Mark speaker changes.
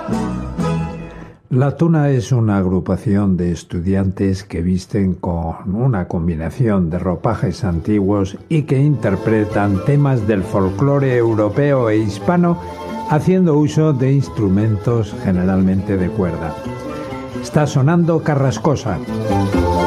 Speaker 1: La Tuna es una agrupación de estudiantes que visten con una combinación de ropajes antiguos y que interpretan temas del folclore europeo e hispano haciendo uso de instrumentos generalmente de cuerda. Está sonando Carrascosa.